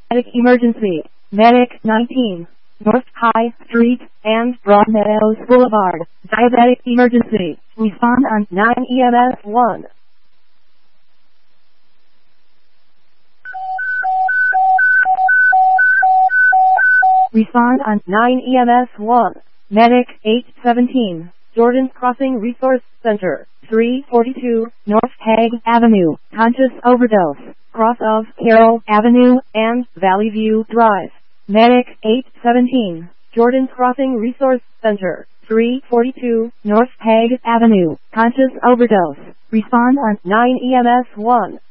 Diabetic emergency. Medic 19. North High Street and Broadmeadows Boulevard. Diabetic emergency. Respond on 9 EMS 1. Respond on 9 EMS 1. Medic 817. Jordan Crossing Resource Center. 342 North Hague Avenue. Conscious overdose. Cross of Carroll Avenue and Valley View Drive. Medic 817. Jordan Crossing Resource Center. 342 North Hague Avenue. Conscious overdose. Respond on 9 EMS 1.